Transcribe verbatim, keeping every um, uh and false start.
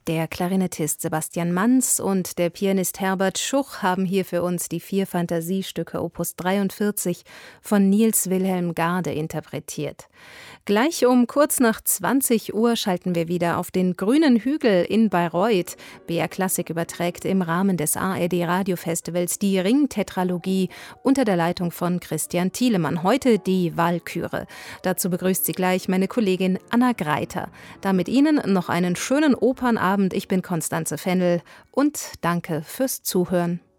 Der Klarinettist Sebastian Manz und der Pianist Herbert Schuch haben hier für uns die vier Fantasiestücke Opus dreiundvierzig von Niels Wilhelm Garde interpretiert. Gleich um kurz nach zwanzig Uhr schalten wir wieder auf den grünen Hügel in Bayreuth. B R Klassik überträgt im Rahmen des A R D-Radiofestivals die Ringtetralogie unter der Leitung von Christian Thielemann. Heute die Walküre. Dazu begrüßt sie gleich meine Kollegin Anna Greiter. Damit Ihnen noch einen schönen Opernabend. Ich bin Konstanze Fennel und danke fürs Zuhören.